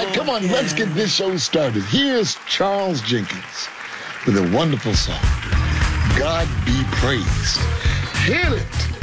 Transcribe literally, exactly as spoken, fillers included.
Come on, let's get this show started. Here's Charles Jenkins with a wonderful song, God Be Praised. Hit it!